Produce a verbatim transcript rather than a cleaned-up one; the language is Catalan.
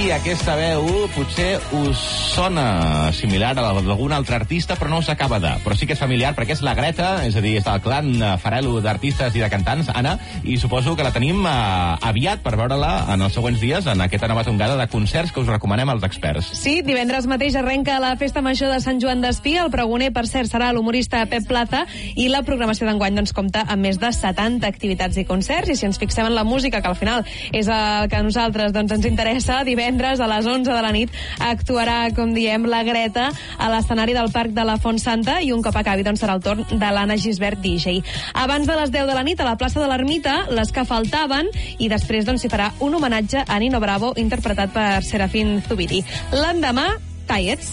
aquesta veu potser us sona similar a d'algun altre artista, però no us acaba de. Però sí que és familiar perquè és la Greta, és a dir, és del clan Farelo d'artistes i de cantants, Anna, i suposo que la tenim eh, aviat per veure-la en els següents dies en aquesta nova tongada de concerts que us recomanem als experts. Sí, divendres mateix arrenca la Festa Major de Sant Joan d'Espí. El pregoner, per cert, serà l'humorista Pep Plaza, i la programació d'enguany doncs, compta amb més de setanta activitats i concerts. I si ens fixem en la música, que al final és el que a nosaltres doncs, ens interessa, divendres a les onze de la nit actuarà, com diem, la Greta a l'escenari del Parc de la Font Santa, i un cop acabi doncs, serà el torn de l'Anna Gisbert D J. Abans de les deu de la nit a la plaça de l'Ermita, les que faltaven, i després doncs, s'hi farà un homenatge a Nino Bravo interpretat per Serafín Zubiri. L'endemà, Tiets.